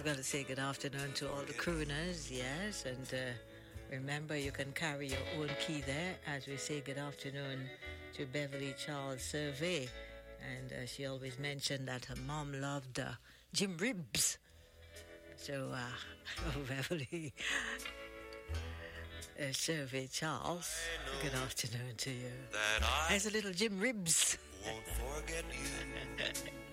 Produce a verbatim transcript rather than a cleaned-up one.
got to say good afternoon to all the crooners, yes, and uh, remember you can carry your own key there as we say good afternoon to Beverly Charles Survey, and uh, she always mentioned that her mom loved uh, Jim Ribs. So, uh, oh, Beverly uh, Survey Charles, good afternoon to you. There's a little Jim Ribs. Won't forget you.